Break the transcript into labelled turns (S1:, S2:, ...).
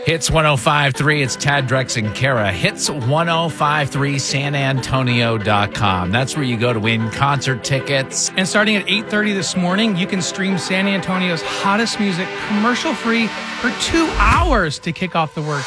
S1: Hits 105.3, it's Tad, Drex, and Kara. Hits 105.3, sanantonio.com. That's where you go to win concert tickets.
S2: And starting at 8:30 this morning, you can stream San Antonio's hottest music commercial-free for 2 hours to kick off the workday.